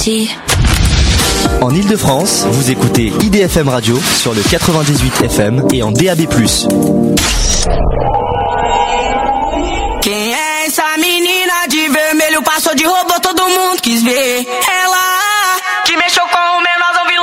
parti. En Ile-de-France, vous écoutez IDFM Radio sur le 98 FM et en DAB+. Quem é essa menina de vermelho? Passou de robô, todo mundo quis ver.